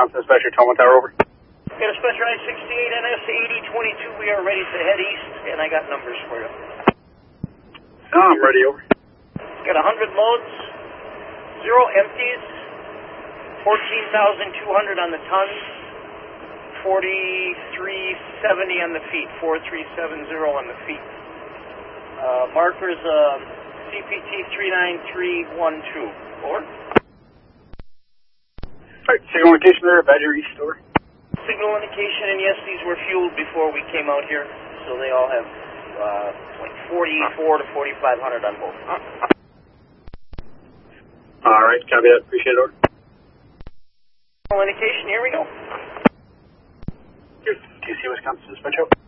Wisconsin Dispatcher, Toma Tower, over. Okay, Dispatcher I-68 NS 8022, we are ready to head east, and I got numbers for you. I'm ready, over. Got 100 loads, 0 empties, 14,200 on the tons, 4370 on the feet, 4370 on the feet. Markers CPT 39312. Over. Alright, signal indication there, Badger East, over. Signal indication, and yes, these were fueled before we came out here, so they all have like 44 to 4,500 on both. Alright, copy that, appreciate it, over. Signal indication, here we go. DC Wisconsin Dispatcher.